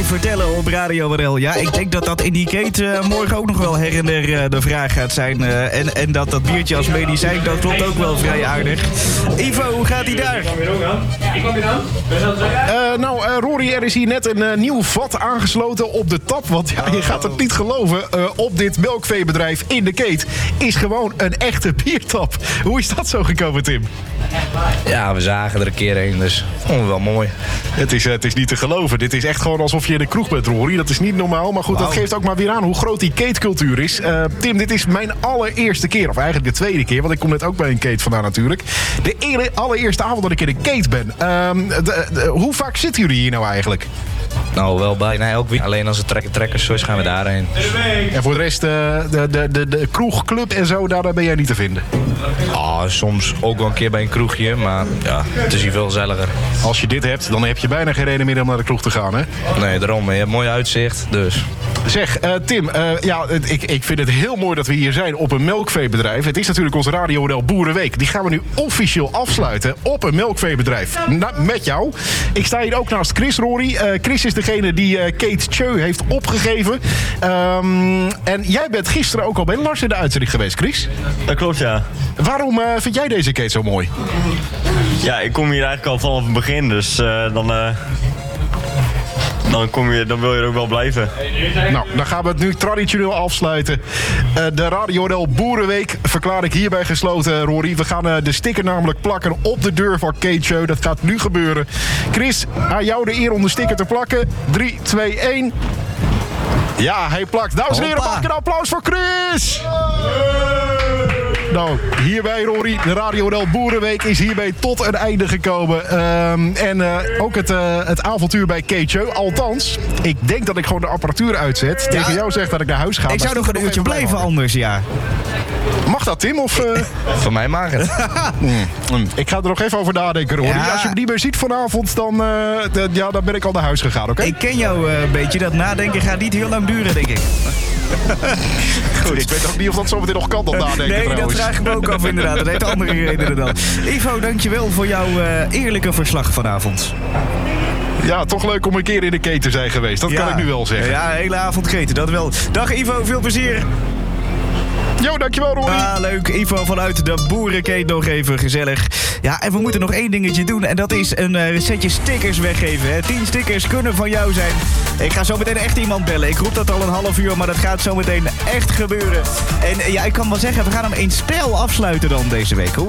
vertellen op Radio WNL. Ja, ik denk dat dat in die kate morgen ook nog wel her en der de vraag gaat zijn. En dat biertje als medicijn, dat klopt ook wel vrij aardig. Ivo, hoe gaat hij daar? Ik kwam weer aan. Rory, er is hier net een nieuw vat aangesloten op de tap. Want ja, je gaat het niet geloven. Op dit melkveebedrijf in de Keet is gewoon een echte biertap. Hoe is dat zo gekomen, Tim? Ja, we zagen er een keer heen, dus vonden we wel mooi. Het is niet te geloven. Dit is echt gewoon alsof je in de kroeg bent, Rory. Dat is niet normaal. Maar goed, Dat geeft ook maar weer aan hoe groot die Keetcultuur is. Tim, dit is mijn allereerste keer. Of eigenlijk de tweede keer. Want ik kom net ook bij een Keet vandaan natuurlijk. De allereerste avond dat ik in een Keet ben. Hoe vaak zitten jullie hier nou eigenlijk? Nou, wel bijna elk week. Alleen als het trekkers zo is, gaan we daarheen. En voor de rest, de kroegclub en zo, daar ben jij niet te vinden? Soms ook wel een keer bij een kroegje, maar ja, het is hier veel gezelliger. Als je dit hebt, dan heb je bijna geen reden meer om naar de kroeg te gaan, hè? Nee, daarom. Je hebt mooi uitzicht, dus... Zeg, Tim, ik vind het heel mooi dat we hier zijn op een melkveebedrijf. Het is natuurlijk onze Radio WNL Boerenweek. Die gaan we nu officieel afsluiten op een melkveebedrijf. Met jou. Ik sta hier ook naast Chris, Rory. Chris is degene die Kate Tjeu heeft opgegeven. En jij bent gisteren ook al bij Lars in de uitzending geweest, Chris. Dat klopt, ja. Waarom vind jij deze Kate zo mooi? Ja, ik kom hier eigenlijk al vanaf het begin, dus dan wil je er ook wel blijven. Nou, dan gaan we het nu traditioneel afsluiten. De Radio WNL Boerenweek verklaar ik hierbij gesloten, Rory. We gaan de sticker namelijk plakken op de deur van Kate Tjeu. Dat gaat nu gebeuren. Chris, aan jou de eer om de sticker te plakken. 3, 2, 1... Ja, hij plakt. Dames en heren, maak een applaus voor Chris! Nou, hierbij, Rory, de Radio WNL Boerenweek is hierbij tot een einde gekomen. Ook het avontuur bij Kate Tjeu. Althans, ik denk dat ik gewoon de apparatuur uitzet. Tegen jou zeg dat ik naar huis ga. Ik zou nog een uurtje blijven anders, ja. Mag dat, Tim? Of, Van mij mag het. Ik ga er nog even over nadenken, Rory. Ja. Als je me niet meer ziet vanavond, dan ben ik al naar huis gegaan, oké? Ik ken jou een beetje. Dat nadenken gaat niet heel lang duren, denk ik. Goed, ik weet ook niet of dat zometeen nog kan, dat nadenken Nee, trouwens. dat vraag ik me ook af inderdaad. Dat heeft andere redenen dan. Ivo, dankjewel voor jouw eerlijke verslag vanavond. Ja, toch leuk om een keer in de Kate te zijn geweest. Dat kan ik nu wel zeggen. Ja, hele avond gegeten, dat wel. Dag Ivo, veel plezier. Jo, dankjewel Rory. Leuk. Ivo vanuit de Boerenkate nog even gezellig. Ja, en we moeten nog één dingetje doen. En dat is een setje stickers weggeven. Hè. 10 stickers kunnen van jou zijn. Ik ga zo meteen echt iemand bellen. Ik roep dat al een half uur, maar dat gaat zo meteen echt gebeuren. En ja, ik kan wel zeggen, we gaan hem in stijl afsluiten dan deze week.